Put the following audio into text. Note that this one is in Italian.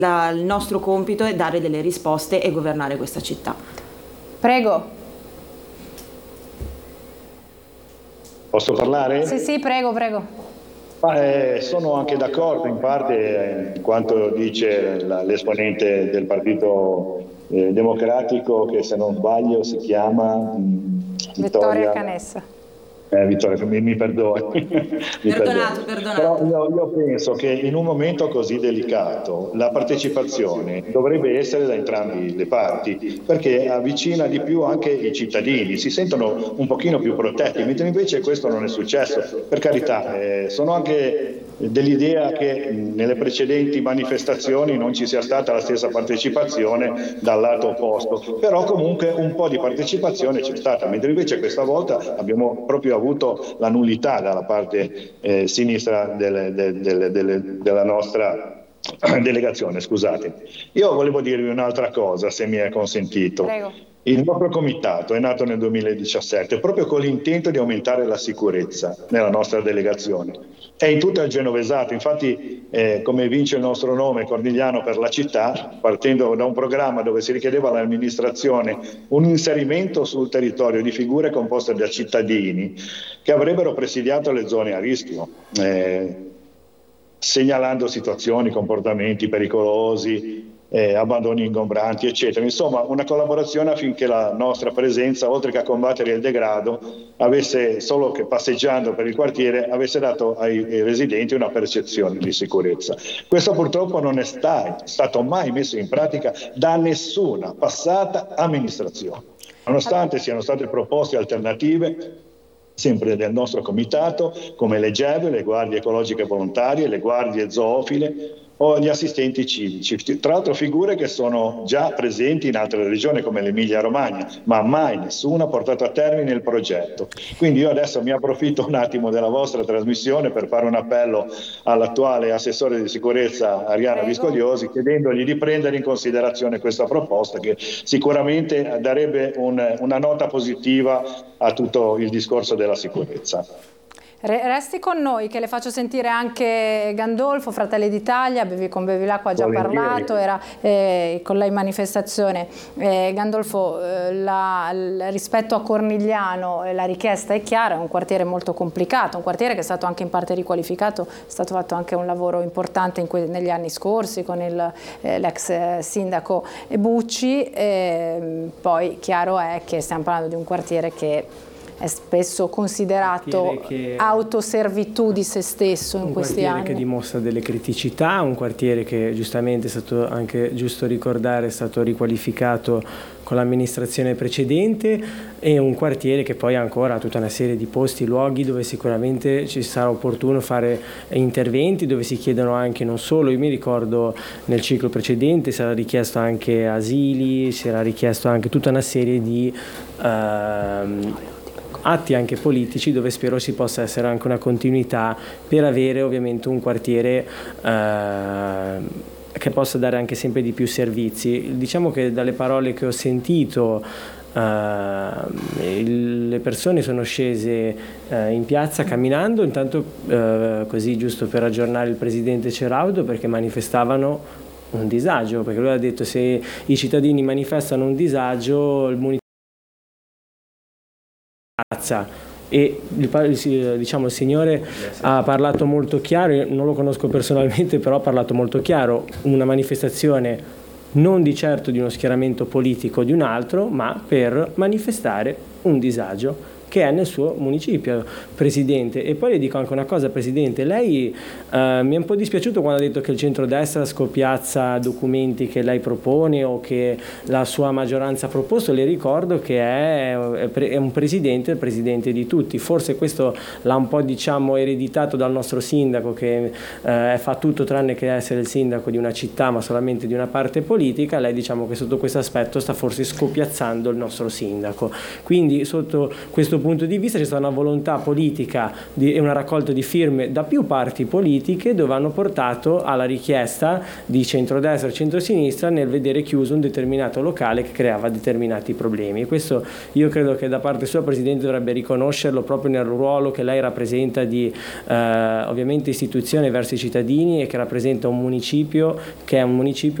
il nostro compito è dare delle risposte e governare questa città. Prego. Posso parlare? Sì, prego. Sono anche d'accordo in parte in quanto dice l'esponente del Partito Democratico, che se non sbaglio si chiama Vittoria Canessa. Vittoria, mi perdoni. Perdonato. Però io penso che in un momento così delicato la partecipazione dovrebbe essere da entrambi le parti, perché avvicina di più anche i cittadini, si sentono un pochino più protetti, mentre invece questo non è successo. Per carità, sono anche dell'idea che nelle precedenti manifestazioni non ci sia stata la stessa partecipazione dal lato opposto, però comunque un po' di partecipazione c'è stata, mentre invece questa volta abbiamo proprio avuto la nullità dalla parte sinistra della nostra delegazione. Scusate. Io volevo dirvi un'altra cosa, se mi è consentito. Prego. Il nostro comitato è nato nel 2017 proprio con l'intento di aumentare la sicurezza nella nostra delegazione. È in tutto il genovesato, infatti come vince il nostro nome, Cornigliano per la città, partendo da un programma dove si richiedeva all'amministrazione un inserimento sul territorio di figure composte da cittadini che avrebbero presidiato le zone a rischio, segnalando situazioni, comportamenti pericolosi, abbandoni ingombranti, eccetera. Insomma, una collaborazione affinché la nostra presenza, oltre che a combattere il degrado, avesse, solo che passeggiando per il quartiere, avesse dato ai residenti una percezione di sicurezza. Questo purtroppo non è stato mai messo in pratica da nessuna passata amministrazione, nonostante siano state proposte alternative sempre del nostro comitato, come le GEV, le guardie ecologiche volontarie, le guardie zoofile o gli assistenti civici, tra l'altro figure che sono già presenti in altre regioni come l'Emilia Romagna, ma mai nessuno ha portato a termine il progetto. Quindi io adesso mi approfitto un attimo della vostra trasmissione per fare un appello all'attuale assessore di sicurezza Arianna Viscogliosi, chiedendogli di prendere in considerazione questa proposta, che sicuramente darebbe una nota positiva a tutto il discorso della sicurezza. Resti con noi che le faccio sentire anche Gandolfo, Fratelli d'Italia, con Bevilacqua ha già parlato, era con lei in manifestazione. Gandolfo, rispetto a Cornigliano la richiesta è chiara, è un quartiere molto complicato, un quartiere che è stato anche in parte riqualificato, è stato fatto anche un lavoro importante negli anni scorsi con l'ex sindaco Bucci, poi chiaro è che stiamo parlando di un quartiere che è spesso considerato autoservitù di se stesso in questi anni. Un quartiere che dimostra delle criticità, un quartiere che giustamente è stato anche giusto ricordare, è stato riqualificato con l'amministrazione precedente, e un quartiere che poi ancora ha tutta una serie di posti, luoghi dove sicuramente ci sarà opportuno fare interventi, dove si chiedono anche non solo, io mi ricordo nel ciclo precedente si era richiesto anche asili, si era richiesto anche tutta una serie di atti anche politici, dove spero ci possa essere anche una continuità per avere ovviamente un quartiere che possa dare anche sempre di più servizi. Diciamo che dalle parole che ho sentito le persone sono scese in piazza camminando, intanto così giusto per aggiornare il presidente Ceraudo, perché manifestavano un disagio, perché lui ha detto se i cittadini manifestano un disagio il municipio e diciamo il signore ha parlato molto chiaro, io non lo conosco personalmente, però ha parlato molto chiaro, una manifestazione non di certo di uno schieramento politico di un altro, ma per manifestare un disagio che è nel suo municipio, Presidente. E poi le dico anche una cosa, Presidente, lei mi è un po' dispiaciuto quando ha detto che il centrodestra scopiazza documenti che lei propone o che la sua maggioranza ha proposto. Le ricordo che è un presidente, il presidente di tutti. Forse questo l'ha un po' diciamo ereditato dal nostro sindaco, che fa tutto tranne che essere il sindaco di una città ma solamente di una parte politica. Lei diciamo che sotto questo aspetto sta forse scopiazzando il nostro sindaco. Quindi sotto questo punto di vista c'è stata una volontà politica e una raccolta di firme da più parti politiche, dove hanno portato alla richiesta di centrodestra e centrosinistra nel vedere chiuso un determinato locale che creava determinati problemi. Questo io credo che da parte sua, Presidente, dovrebbe riconoscerlo proprio nel ruolo che lei rappresenta di ovviamente istituzione verso i cittadini, e che rappresenta un municipio che è un municipio